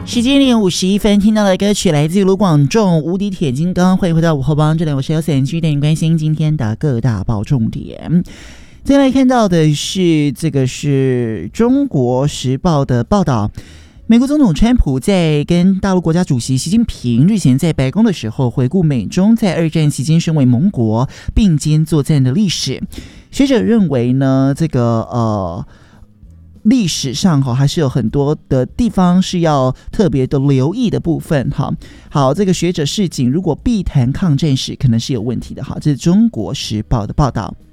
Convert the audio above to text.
时间0:51，听到的歌曲来自于卢广仲《无敌铁金刚》。欢迎回到午后帮，这里我是Elsa，继续带你关心今天的各大报重点。再来看到的是，这个是中国时报的报道。美国总统川普在跟大陆国家主席习近平日前在白宫的时候，回顾美中在二战期间身为盟国并肩作战的历史。学者认为呢，这个历史上还是有很多的地方是要特别的留意的部分。好，这个学者示警，如果必谈抗战史，可能是有问题的。好，这是中国时报的报道。